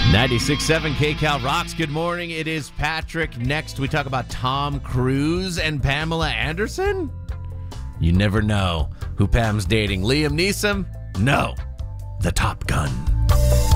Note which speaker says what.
Speaker 1: 96.7 KCal rocks. Good morning. It is Patrick. Next, we talk about Tom Cruise and Pamela Anderson. You never know who Pam's dating. Liam Neeson? No. The Top Gun.